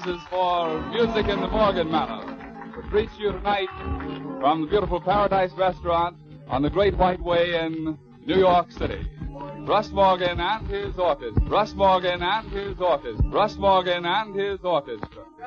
is for Music in the Morgan Manor, which reaches you tonight from the beautiful Paradise Restaurant on the Great White Way in New York City. Russ Morgan and his orchestra. Russ Morgan and his orchestra. Russ Morgan and his orchestra.